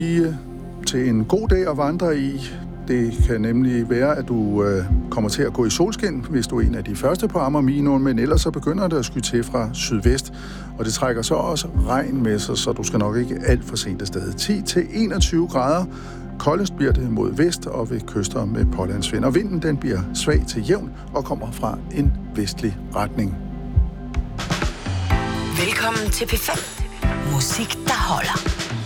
til en god dag at vandre i. Det kan nemlig være, at du kommer til at gå i solskin, hvis du er en af de første på Amager Minimum, men ellers så begynder det at skyde til fra sydvest, og det trækker så også regn med sig, så du skal nok ikke alt for sent afsted. 10-21 grader. Koldest bliver det mod vest og ved kyster med pålandsvind, og vinden den bliver svag til jævn og kommer fra en vestlig retning. Velkommen til P5. Musik, der holder.